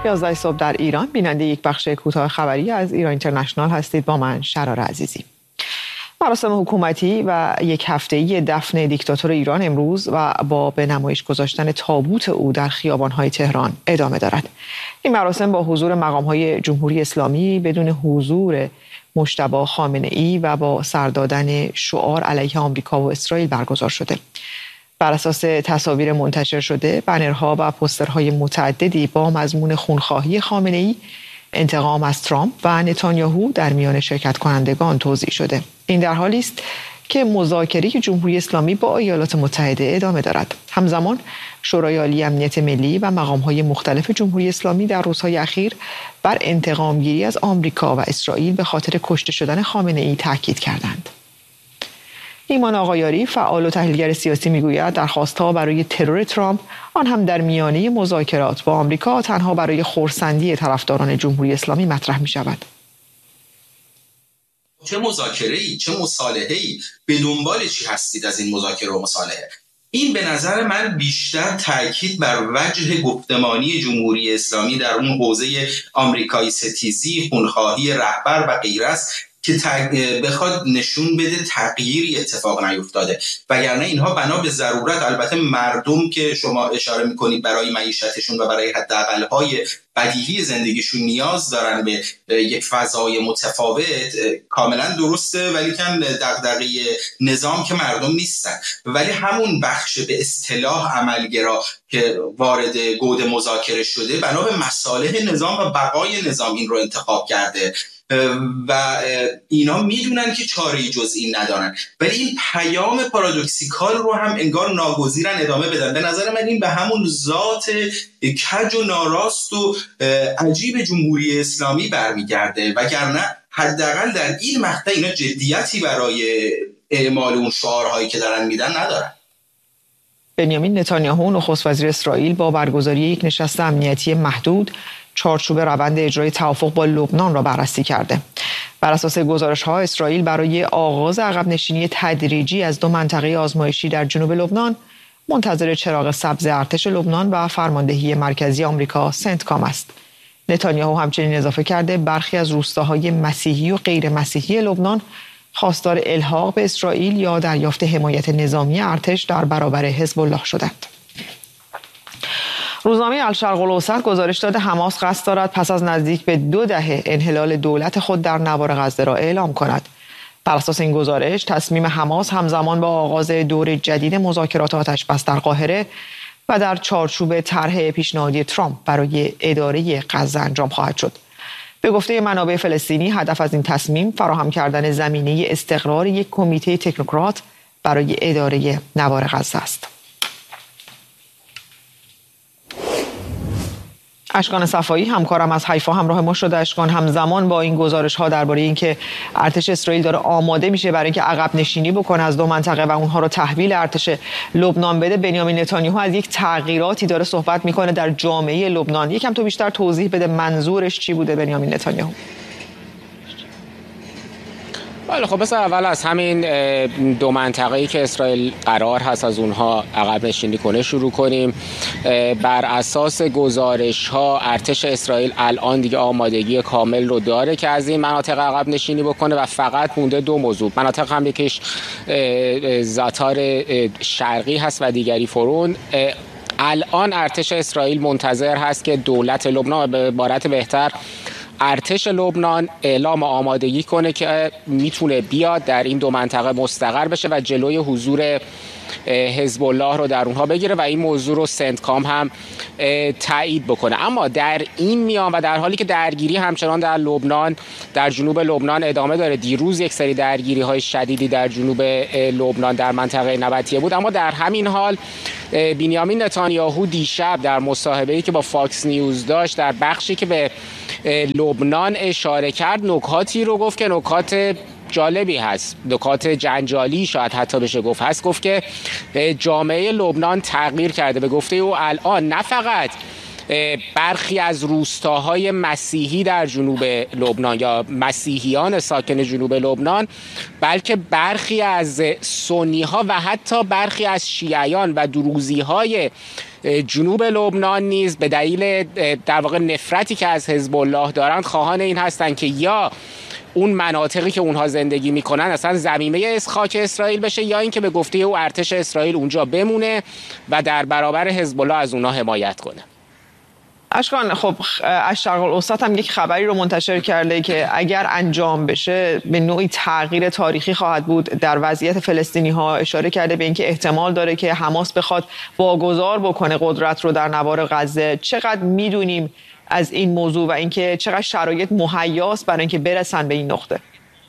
11 صبح در ایران. بیننده یک بخش کوتاه خبری از ایران اینترنشنال هستید با من شرار عزیزی. مراسم حکومتی و یک هفته‌ای دفن دیکتاتور ایران امروز و با به نمایش گذاشتن تابوت او در خیابان‌های تهران ادامه دارد. این مراسم با حضور مقام‌های جمهوری اسلامی بدون حضور مجتبی خامنه‌ای و با سر دادن شعار علیه آمریکا و اسرائیل برگزار شده. بر اساس تصاویر منتشر شده، بنرها و پوسترهای متعددی با مضمون خونخواهی خامنه‌ای، انتقام از ترامپ و نتانیاهو در میان شرکت کنندگان توزیع شده. این در حالی است که مذاکره جمهوری اسلامی با ایالات متحده ادامه دارد. همزمان شورای عالی امنیت ملی و مقام‌های مختلف جمهوری اسلامی در روزهای اخیر بر انتقام گیری از آمریکا و اسرائیل به خاطر کشته شدن خامنه‌ای تاکید کردند. ایمان آقایاری فعال و تحلیلگر سیاسی میگوید درخواست‌ها برای ترور ترامپ، آن هم در میانه مذاکرات با آمریکا، تنها برای خرسندی طرفداران جمهوری اسلامی مطرح می‌شود. چه مذاکره‌ای، چه مصالحه‌ای، به دنبال چی هستید از این مذاکره و مصالحه؟ این به نظر من بیشتر تاکید بر وجه گفتمانی جمهوری اسلامی در اون حوزه آمریکایی ستیزی، خونخواهی رهبر و غیره است که بخواد نشون بده تغییری اتفاق نیفتاده، وگرنه اینها بنا به ضرورت، البته مردم که شما اشاره میکنید برای معیشتشون و برای حداقل‌های بدیهی زندگیشون نیاز دارن به یک فضای متفاوت، کاملا درسته، ولی کن دغدغه نظام که مردم نیستن، ولی همون بخش به اصطلاح عملگرا که وارد گود مذاکره شده بنا به مصالح نظام و بقای نظام این رو انتخاب کرده و اینا میدونن که چاره‌ای جز این ندارن، ولی این پیام پارادوکسیکال رو هم انگار ناگزیرن ادامه بدن. به نظر من این به همون ذات کج و ناراست و عجیب جمهوری اسلامی برمیگرده، وگرنه حداقل در این مقطع اینا جدیتی برای اعمال اون شعارهایی که دارن میدن ندارن. بنیامین نتانیاهو نخست وزیر اسرائیل با برگزاری یک نشست امنیتی محدود چارچوب روند اجرای توافق با لبنان را بررسی کرده. بر اساس گزارش‌ها اسرائیل برای آغاز عقب نشینی تدریجی از 2 منطقه آزمایشی در جنوب لبنان منتظر چراغ سبز ارتش لبنان و فرماندهی مرکزی آمریکا سنتکام است. نتانیاهو همچنین اضافه کرده برخی از روستاهای مسیحی و غیر مسیحی لبنان خواستار الحاق به اسرائیل یا دریافت حمایت نظامی ارتش در برابر حزب الله شدند. روزنامه الشرق الاوسط گزارش داده حماس قصد دارد پس از نزدیک به 2 دهه انحلال دولت خود در نوار غزه را اعلام کند. بر اساس این گزارش تصمیم حماس همزمان با آغاز دور جدید مذاکرات آتش‌بس در قاهره و در چارچوب طرح پیشنهادی ترامپ برای اداره غزه انجام خواهد شد. به گفته منابع فلسطینی هدف از این تصمیم فراهم کردن زمینه استقرار یک کمیته تکنوکرات برای اداره نوار غزه است. اشکان صفایی همکارم از حیفا همراه ما شده. اشکان، همزمان با این گزارش ها درباره اینکه ارتش اسرائیل داره آماده میشه برای اینکه عقب نشینی بکنه از 2 منطقه و اونها رو تحویل ارتش لبنان بده، بنیامین نتانیاهو از یک تغییراتی داره صحبت میکنه در جامعه لبنان. یکم تو بیشتر توضیح بده منظورش چی بوده بنیامین نتانیاهو؟ بله خب بس اول از همین 2 منطقه‌ای که اسرائیل قرار هست از اونها عقب نشینی کنه شروع کنیم. بر اساس گزارش‌ها ارتش اسرائیل الان دیگه آمادگی کامل رو داره که از این مناطق عقب نشینی بکنه و فقط مونده 2 موضوع. مناطق هم یکیش زاتار شرقی هست و دیگری فرون. الان ارتش اسرائیل منتظر هست که دولت لبنان، به عبارت بهتر ارتش لبنان اعلام آمادگی کنه که میتونه بیاد در این 2 منطقه مستقر بشه و جلوی حضور حزب الله رو در اونها بگیره و این موضوع رو سنتکام هم تایید بکنه. اما در این میان و در حالی که درگیری همچنان در لبنان، در جنوب لبنان ادامه داره، دیروز یک سری درگیری های شدیدی در جنوب لبنان در منطقه نبطیه بود، اما در همین حال بنیامین نتانیاهو دیشب در مصاحبه‌ای که با فاکس نیوز داشت در بخشی که به لبنان اشاره کرد نکاتی رو گفت که نکات جالبی هست، نکات جنجالی شاید حتی بشه گفت هست. گفت که جامعه لبنان تغییر کرده. به گفته او الان نه فقط برخی از روستاهای مسیحی در جنوب لبنان یا مسیحیان ساکن جنوب لبنان، بلکه برخی از سنی ها و حتی برخی از شیعیان و دروزی های جنوب لبنان نیز به دلیل در واقع نفرتی که از حزب الله دارند خواهان این هستند که یا اون مناطقی که اونها زندگی میکنن اصلا ضمیمه خاک اسرائیل بشه، یا اینکه به گفته او ارتش اسرائیل اونجا بمونه و در برابر حزب الله از اونها حمایت کنه. اشکان، خب از شرق الاوسط هم یک خبری رو منتشر کرده که اگر انجام بشه به نوعی تغییر تاریخی خواهد بود در وضعیت فلسطینی ها. اشاره کرده به اینکه احتمال داره که حماس بخواد واگذار بکنه قدرت رو در نوار غزه. چقدر میدونیم از این موضوع و اینکه چقدر شرایط مهیاست برای اینکه برسن به این نقطه؟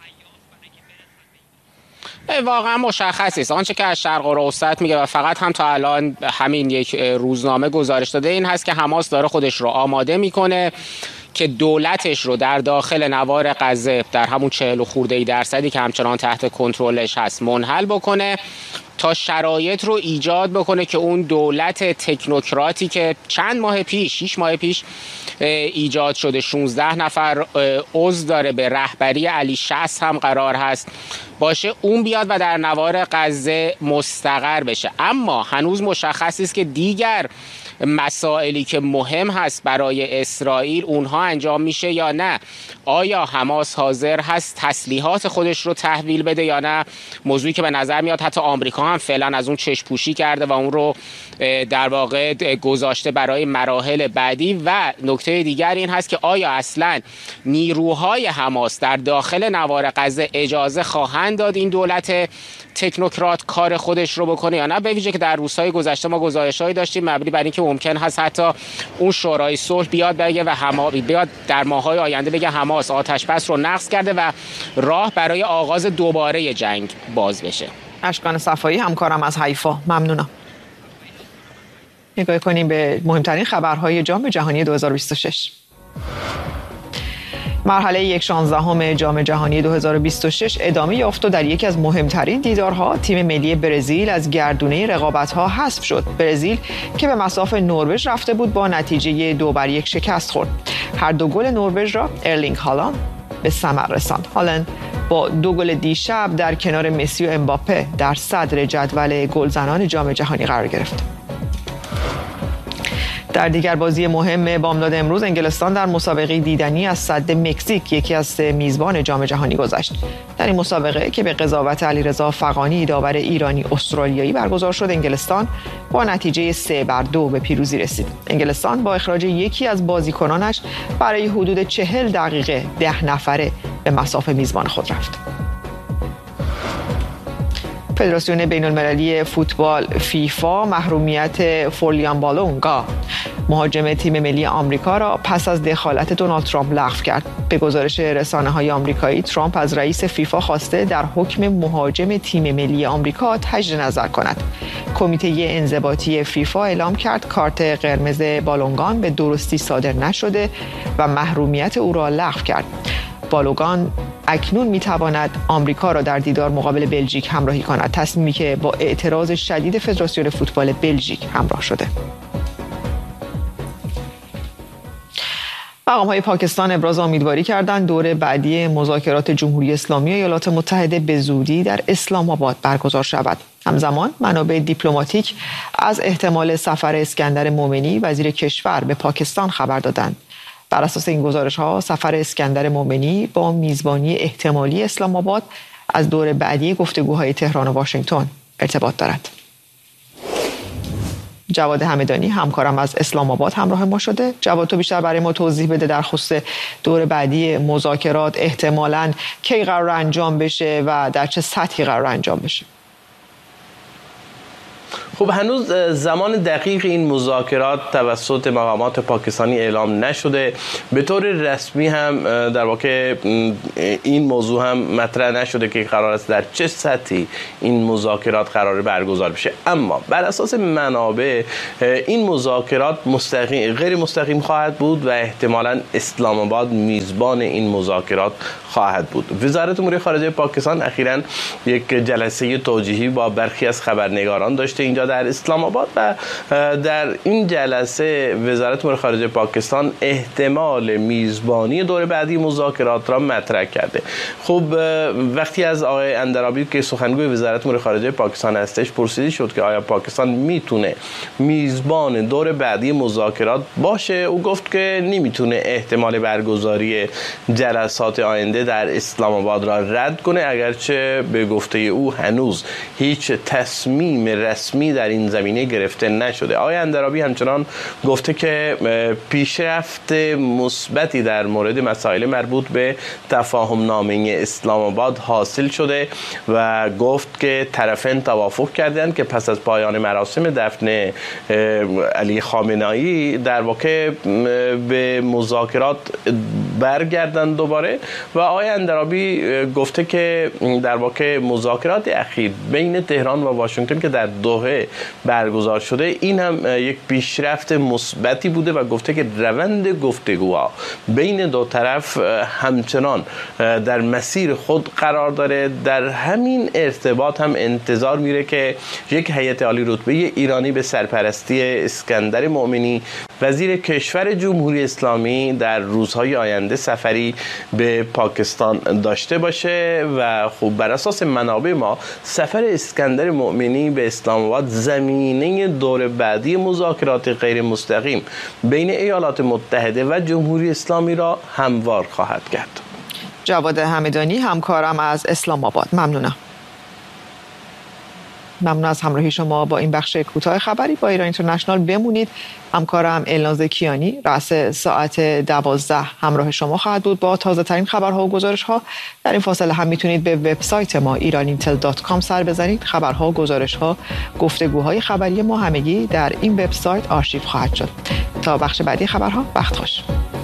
واقعا مشخص است. آنچه که از شرق الاوسط میگه و فقط هم تا الان همین یک روزنامه گزارش داده این هست که حماس داره خودش رو آماده میکنه که دولتش رو در داخل نوار غزه در همون 40 خورده درصدی که همچنان تحت کنترلش هست منحل بکنه تا شرایط رو ایجاد بکنه که اون دولت تکنوکراتی که چند ماه پیش 6 ماه پیش ایجاد شده، 16 نفر عضو داره، به رهبری علی شص هم قرار هست باشه، اون بیاد و در نوار غزه مستقر بشه. اما هنوز مشخص است که دیگر مسائلی که مهم هست برای اسرائیل اونها انجام میشه یا نه. آیا حماس حاضر هست تسلیحات خودش رو تحویل بده یا نه؟ موضوعی که به نظر میاد حتی آمریکا هم فعلا از اون چشم پوشی کرده و اون رو در واقع گذاشته برای مراحل بعدی. و نکته دیگر این هست که آیا اصلا نیروهای حماس در داخل نوار غزه اجازه خواهند داد این دولت تکنوکرات کار خودش رو بکنه یا نه؟ به ویژه که در روزهای گذشته ما گزارش‌هایی داشتیم مبنی بر اینکه ممکن هست حتی اون شورای صلح بیاد بگه و بیاد در ماه‌های آینده بگه حماس آتش‌بس رو نقض کرده و راه برای آغاز دوباره جنگ باز بشه. اشکان صفایی، همکارم از حیفا، ممنونم. نگاه کنیم به مهمترین خبرهای جام جهانی 2026. مرحله 1/16 جام جهانی 2026 ادامه یافت و در یکی از مهمترین دیدارها تیم ملی برزیل از گردونه رقابت‌ها حذف شد. برزیل که به مصاف نروژ رفته بود با نتیجه 2-1 شکست خورد. هر دو گل نروژ را ارلینگ هالند به ثمر رساند. هالند با 2 گل دیشب در کنار مسی و امباپه در صدر جدول گلزنان جام جهانی قرار گرفت. در دیگر بازی مهم بامداد امروز انگلستان در مسابقه دیدنی از سد مکزیک یکی از 3 میزبان جام جهانی گذشت. در این مسابقه که به قضاوت علیرضا فغانی داور ایرانی استرالیایی برگزار شد، انگلستان با نتیجه 3-2 به پیروزی رسید. انگلستان با اخراج یکی از بازیکنانش برای حدود 40 دقیقه 10 نفره به مصاف میزبان خود رفت. فدراسیون بین‌المللی فوتبال فیفا محرومیت فولیان بالونگا مهاجم تیم ملی آمریکا را پس از دخالت دونالد ترامپ لغو کرد. به گزارش رسانه‌های آمریکایی، ترامپ از رئیس فیفا خواسته در حکم مهاجم تیم ملی آمریکا تجدید نظر کند. کمیته انضباطی فیفا اعلام کرد کارت قرمز بالونگان به درستی صادر نشده و محرومیت او را لغو کرد. بالونگان اکنون میتواند آمریکا را در دیدار مقابل بلژیک همراهی کند، تصمیمی که با اعتراض شدید فدراسیون فوتبال بلژیک همراه شده. مقام‌های پاکستان ابراز امیدواری کردند دور بعدی مذاکرات جمهوری اسلامی و ایالات متحده به زودی در اسلام آباد برگزار شود. همزمان منابع دیپلماتیک از احتمال سفر اسکندر مومنی وزیر کشور به پاکستان خبر دادند. بر اساس این گزارش‌ها سفر اسکندر مومنی با میزبانی احتمالی اسلام آباد از دور بعدی گفتگوهای تهران و واشنگتن ارتباط دارد. جواد همدانی همکارم از اسلام آباد همراه ما شده. جواد، تو بیشتر برای ما توضیح بده در خصوص دور بعدی مذاکرات احتمالاً کی قرار انجام بشه و در چه سطحی قرار انجام بشه. خب هنوز زمان دقیق این مذاکرات توسط مقامات پاکستانی اعلام نشده. به طور رسمی هم در واقع این موضوع هم مطرح نشده که قرار است در چه سطحی این مذاکرات قرار برگزار بشه. اما بر اساس منابع این مذاکرات مستقیم غیر مستقیم خواهد بود و احتمالاً اسلام آباد میزبان این مذاکرات خواهد بود. وزارت امور خارجه پاکستان اخیراً یک جلسه توجیهی با برخی از خبرنگاران داشته اینجا در اسلام آباد و در این جلسه وزارت امور خارجه پاکستان احتمال میزبانی دور بعدی مذاکرات را مطرح کرده. خب وقتی از آقای اندرابی که سخنگوی وزارت امور خارجه پاکستان هستش پرسیده شد که آیا پاکستان میتونه میزبان دور بعدی مذاکرات باشه، او گفت که نمیتونه احتمال برگزاری جلسات آینده در اسلام آباد را رد کنه، اگرچه به گفته او هنوز هیچ تصمیم رسمی در این زمینه گرفته نشده. آقای اندرابی همچنان گفته که پیشرفت مثبتی در مورد مسائل مربوط به تفاهم نامه اسلام آباد حاصل شده و گفت که طرفین توافق کردند که پس از پایان مراسم دفن علی خامنه‌ای در واقع به مذاکرات برگردند دوباره. و آقای اندرابی گفته که در واقع مذاکرات اخیر بین تهران و واشنگتن که در دوحه برگزار شده این هم یک پیشرفت مثبتی بوده و گفته که روند گفتگوها بین دو طرف همچنان در مسیر خود قرار داره. در همین ارتباط هم انتظار میره که یک هیئت عالی رتبه ایرانی به سرپرستی اسکندر مؤمنی وزیر کشور جمهوری اسلامی در روزهای آینده سفری به پاکستان داشته باشه و خب بر اساس منابع ما سفر اسکندر مؤمنی به اسلام آباد زمینه دور بعدی مذاکرات غیر مستقیم بین ایالات متحده و جمهوری اسلامی را هموار خواهد کرد. جواد همدانی همکارم از اسلام آباد، ممنون از همراهی شما با این بخش کوتاه خبری با ایران اینترنشنال. بمونید. همکارم الناز کیانی رأس ساعت 12 همراه شما خواهد بود با تازه ترین خبرها و گزارش ها. در این فاصله هم میتونید به وبسایت ما iranintel.com سر بزنید. خبرها و گزارش ها، گفتگوهای خبری ما همگی در این وبسایت آرشیو خواهد شد. تا بخش بعدی خبرها، وقت خوش.